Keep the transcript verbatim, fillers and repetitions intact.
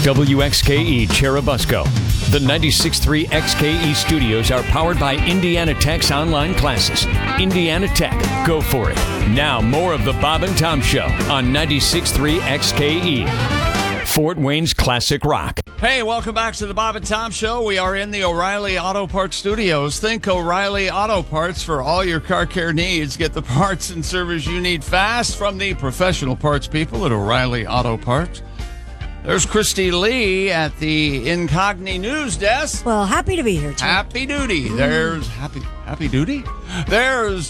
W X K E Cherubusco. The ninety-six point three X K E studios are powered by Indiana Tech's online classes. Indiana Tech, go for it. Now, more of the Bob and Tom Show on ninety-six point three X K E. Fort Wayne's classic rock. Hey, welcome back to the Bob and Tom Show. We are in the O'Reilly Auto Parts studios. Think O'Reilly Auto Parts for all your car care needs. Get the parts and service you need fast from the professional parts people at O'Reilly Auto Parts. There's Christy Lee at the Incogni News Desk. Well, happy to be here, Tom. Happy duty. There's happy happy duty. There's